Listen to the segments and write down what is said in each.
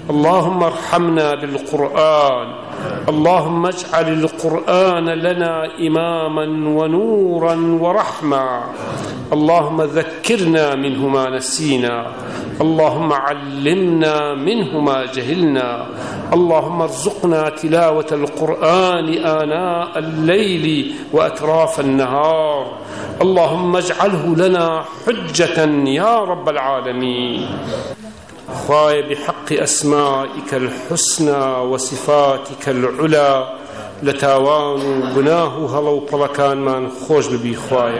اللهم ارحمنا بالقرآن. اللهم اجعل القرآن لنا إماما ونورا ورحمة. اللهم ذكرنا منه ما نسينا. اللهم علمنا منه ما جهلنا. اللهم ارزقنا تلاوة القرآن آناء الليل وأطراف النهار. اللهم اجعله لنا حجة يا رب العالمين. خواي بحق أسمائك الحسنى وصفاتك العلى لتاوان گناه هلو پلکان من خوش ببی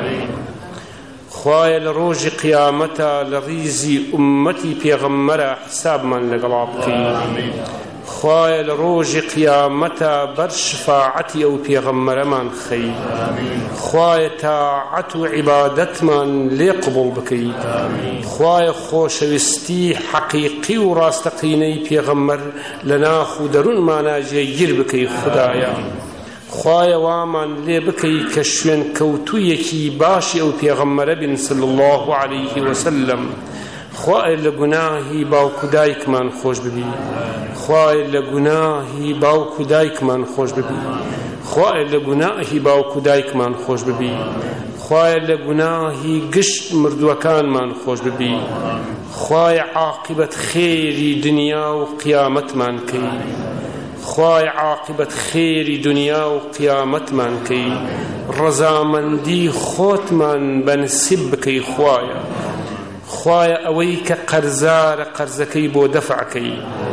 خواي لروج قيامتا لريزي أمتي پیغمبر حساب من لقلابكي. خواي لروج قيامتا بر شفاعتي أو پیغمبر من خي. خواي طاعت عبادت من ليقبل بكي. خواي خوشوستي حقيقي وراستقيني پیغمبر لنا خودرون مانا جير بكي خدايا. خواهی وامان لی بکی کشوین کوتویکی باشی او پیغمبر بن صلی الله علیه وسلم. خواهی لگناهی باوکو دایک من خوش ببی. خواهی لگناهی باوکو دایک من خوش ببی. خواهی لگناهی باوکو دایک من خوش ببی. خواهی لگناهی گشت مردوکان من خوش ببی. خواهی عاقبت خیری دنیا و قیامت من کی. خواهی عاقبت خیری دنیا و قیامت من کی. رضامندی خود من بنسب کی. خواهی اوی که قرزار قرزکی بو دفع کی.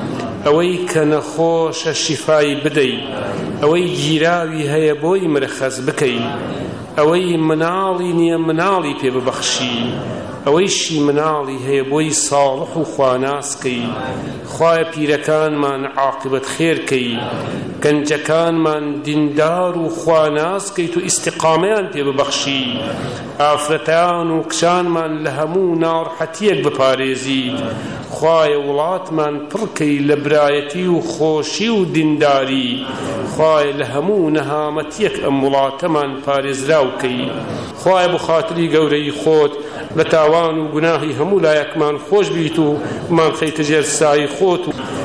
اوی که نخوش شفای بدی. اوی جیراوی هی بوی مرخز بکی. اوی منالی نیا منالی پی ببخشی. اویشی منالی هی بوی صالح و خواناس کی. خواه پیرکان من عاقبت خیر کی. گنجکان من دیندار و خواناس کی تو استقامیان پی ببخشی. آفرتان و کشان من لهمو نارحتیک بپارێزی. خواه ولات من پرکی لبرایتی و خوشی و دینداری. خواه لهمو نهامتیک امولات من پارێزراو کی. خواه بخاطری گوری خود لتاوان و گناهی همو لایک من خوش بیتو من خیت جرسای خود.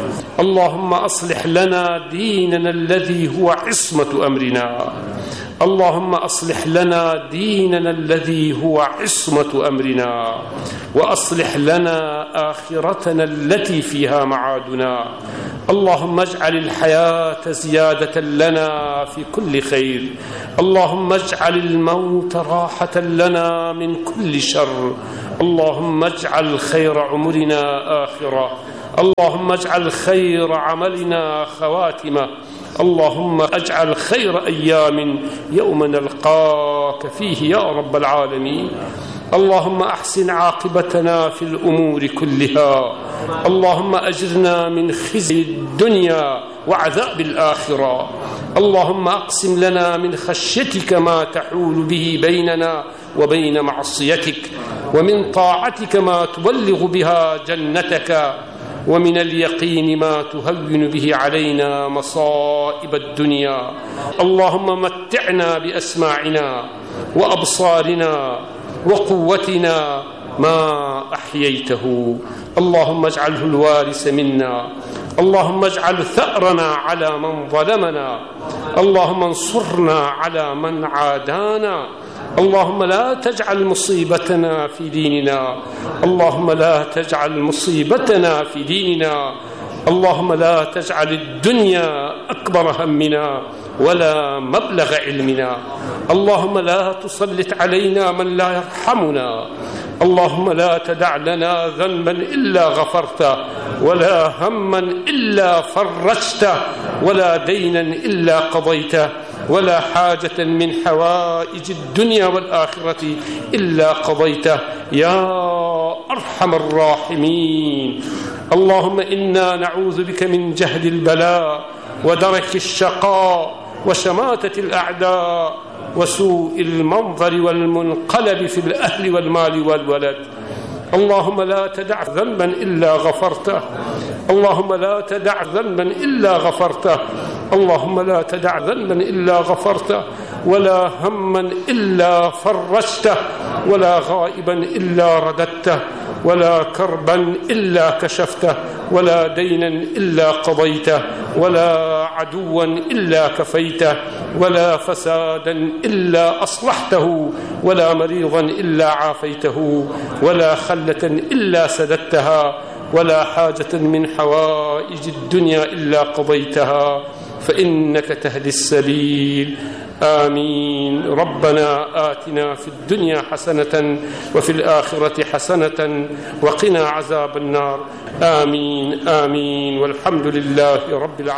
اللهم أصلح لنا ديننا الذي هو عصمة أمرنا. اللهم أصلح لنا ديننا الذي هو عصمة أمرنا. وأصلح لنا آخرتنا التي فيها معادنا. اللهم اجعل الحياة زيادة لنا في كل خير. اللهم اجعل الموت راحة لنا من كل شر. اللهم اجعل خير عمرنا آخرة. اللهم اجعل خير عملنا خواتمة. اللهم اجعل خير أيام يوم نلقاك فيه يا رب العالمين. اللهم أحسن عاقبتنا في الأمور كلها. اللهم أجرنا من خزي الدنيا وعذاب الآخرة. اللهم أقسم لنا من خشيتك ما تحول به بيننا وبين معصيتك، ومن طاعتك ما تبلغ بها جنتك، ومن اليقين ما تهون به علينا مصائب الدنيا. اللهم متعنا بأسماعنا وأبصارنا وقوتنا ما أحييته. اللهم اجعله الوارث منا. اللهم اجعل ثأرنا على من ظلمنا. اللهم انصرنا على من عادانا. اللهم لا تجعل مصيبتنا في ديننا. اللهم لا تجعل مصيبتنا في ديننا. اللهم لا تجعل الدنيا أكبر همنا ولا مبلغ علمنا. اللهم لا تسلط علينا من لا يرحمنا. اللهم لا تدع لنا ذنبا إلا غفرته، ولا هما إلا فرجته، ولا دينا إلا قضيته، ولا حاجة من حوائج الدنيا والآخرة إلا قضيته يا أرحم الراحمين. اللهم إنا نعوذ بك من جهد البلاء ودرك الشقاء وشماتة الأعداء وسوء المنظر والمنقلب في الأهل والمال والولد. اللهم لا تدع ذنبا إلا غفرته. اللهم لا تدع ذنبا إلا غفرته. اللهم لا تدع ذنبا إلا غفرته، ولا هما إلا فرجته، ولا غائبا إلا رددته، ولا كربا إلا كشفته، ولا دينا إلا قضيته، ولا عدوا إلا كفيته، ولا فسادا إلا أصلحته، ولا مريضا إلا عافيته، ولا خلة إلا سددتها، ولا حاجة من حوائج الدنيا إلا قضيتها، فإنك تهدي السبيل. آمين. ربنا آتنا في الدنيا حسنة وفي الآخرة حسنة وقنا عذاب النار. آمين آمين. والحمد لله رب العالمين.